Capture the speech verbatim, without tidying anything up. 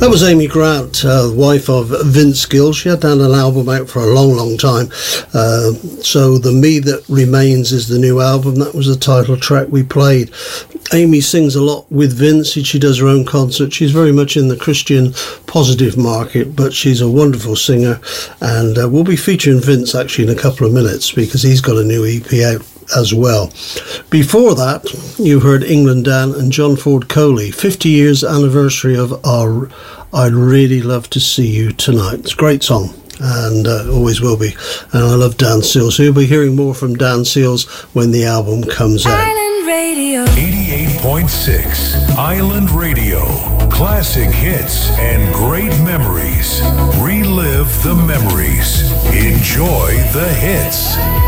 That was Amy Grant, uh, wife of Vince Gill. She had had an album out for a long, long time. Uh, so The Me That Remains is the new album. That was the title track we played. Amy sings a lot with Vince. She does her own concerts. She's very much in the Christian positive market, but she's a wonderful singer. And uh, we'll be featuring Vince actually in a couple of minutes because he's got a new E P out as well. Before that, you heard England Dan and John Ford Coley, fifty years anniversary of our I'd Really Love to See You Tonight. It's a great song, and uh, always will be. And I love Dan Seals, so you'll be hearing more from Dan Seals when the album comes out. Island Radio. eighty-eight point six Island Radio. Classic hits and great memories. Relive the memories. Enjoy the hits.